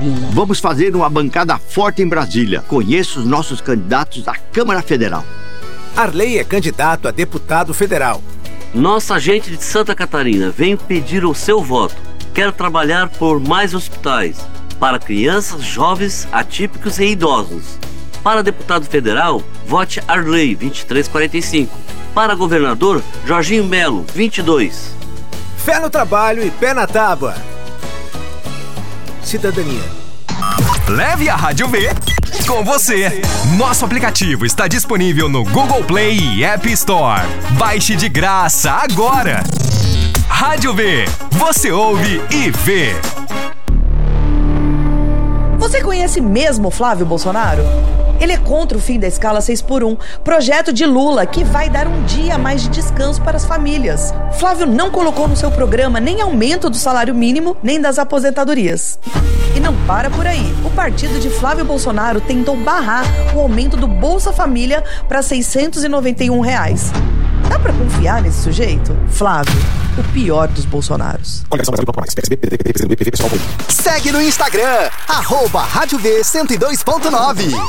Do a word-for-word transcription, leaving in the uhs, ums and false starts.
Catarina. Vamos fazer uma bancada forte em Brasília. Conheço os nossos candidatos à Câmara Federal. Arley é candidato a deputado federal. Nossa gente de Santa Catarina, venho pedir o seu voto. Quero trabalhar por mais hospitais para crianças, jovens, atípicos e idosos. Para deputado federal, vote Arley vinte e três quarenta e cinco. Para governador, Jorginho Melo vinte e dois. Fé no trabalho e pé na tábua. Cidadania. Leve a Rádio V com você. Nosso aplicativo está disponível no Google Play e App Store. Baixe de graça agora. Rádio V, você ouve e vê. Você conhece mesmo Flávio Bolsonaro? Ele é contra o fim da escala seis por um, projeto de Lula que vai dar um dia a mais de descanso para as famílias. Flávio não colocou no seu programa nem aumento do salário mínimo, nem das aposentadorias. E não para por aí. O partido de Flávio Bolsonaro tentou barrar o aumento do Bolsa Família para seiscentos e noventa e um reais. Dá pra confiar nesse sujeito? Flávio, o pior dos Bolsonaros. Segue no Instagram, arroba Rádio V cento e dois ponto nove.